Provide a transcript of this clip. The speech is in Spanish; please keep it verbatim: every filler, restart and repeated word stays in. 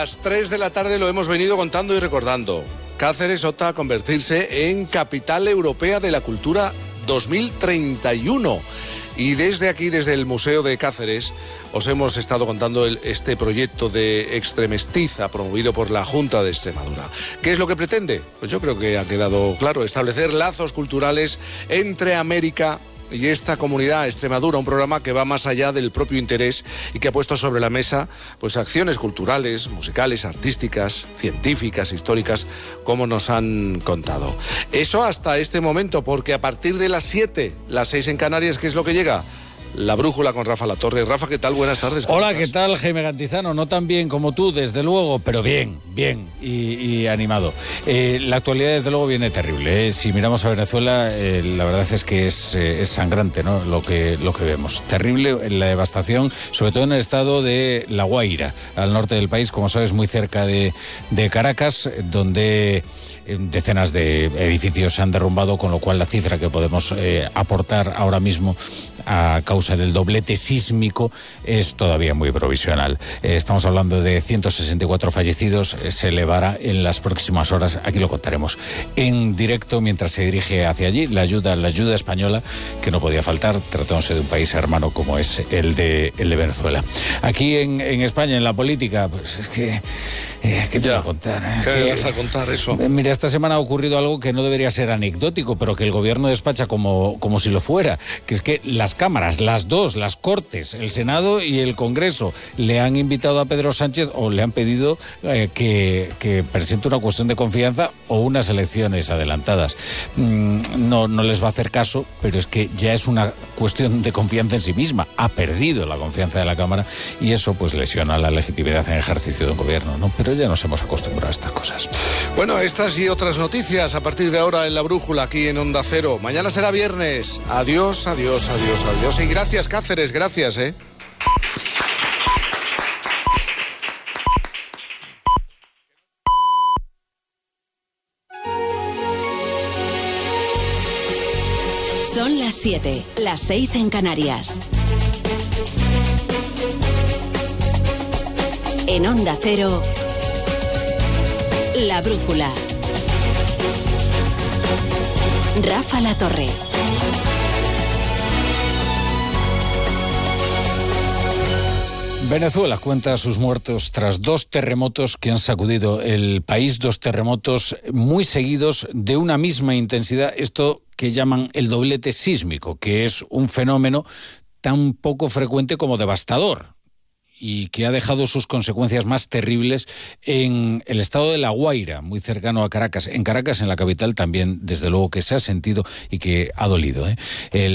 A las tres de la tarde lo hemos venido contando y recordando. Cáceres opta a convertirse en Capital Europea de la Cultura dos mil treinta y uno. Y desde aquí, desde el Museo de Cáceres, os hemos estado contando el, este proyecto de Extremestiza promovido por la Junta de Extremadura. ¿Qué es lo que pretende? Pues yo creo que ha quedado claro, establecer lazos culturales entre América y esta comunidad Extremadura, un programa que va más allá del propio interés y que ha puesto sobre la mesa pues acciones culturales, musicales, artísticas, científicas, históricas, como nos han contado. Eso hasta este momento, porque a partir de las siete, las seis en Canarias, ¿qué es lo que llega? La Brújula con Rafa Latorre. Rafa, ¿qué tal? Buenas tardes. Hola, estás? ¿qué tal, Jaime Cantizano? No tan bien como tú, desde luego, pero bien, bien y, y animado. Eh, la actualidad, desde luego, viene terrible. ¿eh? Si miramos a Venezuela, eh, la verdad es que es, eh, es sangrante, ¿no? Lo que, lo que vemos. Terrible la devastación, sobre todo en el estado de La Guaira, al norte del país, como sabes, muy cerca de, de Caracas, donde decenas de edificios se han derrumbado, con lo cual la cifra que podemos eh, aportar ahora mismo a causa del doblete sísmico es todavía muy provisional. Eh, estamos hablando de ciento sesenta y cuatro fallecidos, eh, se elevará en las próximas horas, aquí lo contaremos en directo mientras se dirige hacia allí la ayuda, la ayuda española, que no podía faltar, tratándose de un país hermano como es el de, el de Venezuela. Aquí en, en España, en la política, pues es que... Eh, ¿Qué te voy a contar? ¿Qué me vas a contar eso? Eh, mira, esta semana ha ocurrido algo que no debería ser anecdótico, pero que el gobierno despacha como, como si lo fuera, que es que las cámaras, las dos, las Cortes, el Senado y el Congreso, le han invitado a Pedro Sánchez o le han pedido eh, que, que presente una cuestión de confianza o unas elecciones adelantadas. Mm, no, no les va a hacer caso, pero es que ya es una cuestión de confianza en sí misma. Ha perdido la confianza de la Cámara y eso pues lesiona la legitimidad en ejercicio de un gobierno, ¿no? Pero ya nos hemos acostumbrado a estas cosas. Bueno, estas y otras noticias a partir de ahora en La Brújula, aquí en Onda Cero. Mañana será viernes. Adiós, adiós, adiós, adiós. Y gracias, Cáceres, gracias, ¿eh? Son las siete, las seis en Canarias. En Onda Cero, La Brújula. Rafa Latorre. Venezuela cuenta sus muertos tras dos terremotos que han sacudido el país, dos terremotos muy seguidos de una misma intensidad, esto que llaman el doblete sísmico, que es un fenómeno tan poco frecuente como devastador y que ha dejado sus consecuencias más terribles en el estado de La Guaira, muy cercano a Caracas. En Caracas, en la capital, también, desde luego, que se ha sentido y que ha dolido, ¿eh? El